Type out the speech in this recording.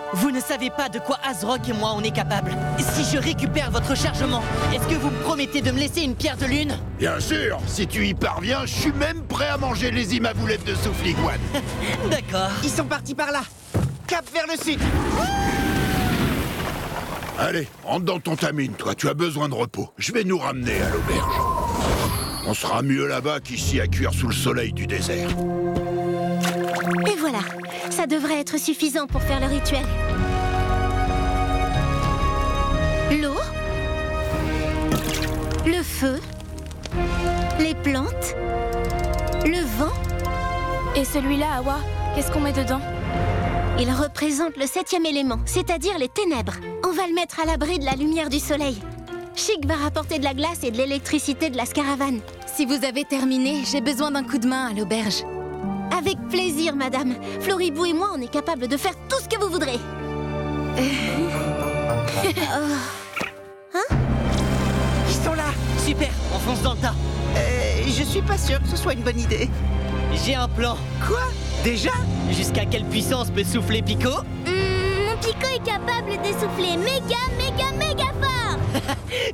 Vous ne savez pas de quoi Azrock et moi on est capables. Si je récupère votre chargement, est-ce que vous me promettez de me laisser une pierre de lune? Bien sûr, si tu y parviens, je suis même prêt à manger les imaboulettes de Souffliguane. D'accord. Ils sont partis par là. Cap vers le sud. Allez, rentre dans ton tamine, toi, tu as besoin de repos. Je vais nous ramener à l'auberge. On sera mieux là-bas qu'ici à cuire sous le soleil du désert. Et voilà, ça devrait être suffisant pour faire le rituel. L'eau, le feu, les plantes, le vent. Et celui-là, Awa, qu'est-ce qu'on met dedans? Il représente le 7e élément, c'est-à-dire les ténèbres. On va le mettre à l'abri de la lumière du soleil. Chic va rapporter de la glace et de l'électricité de la caravane. Si vous avez terminé, j'ai besoin d'un coup de main à l'auberge. Avec plaisir, madame. Floribou et moi, on est capables de faire tout ce que vous voudrez. Ils sont là. Super, on fonce dans le tas. Je suis pas sûr que ce soit une bonne idée. J'ai un plan. Quoi? Déjà? Jusqu'à quelle puissance peut souffler Pico? Mon Pico est capable de souffler méga fort.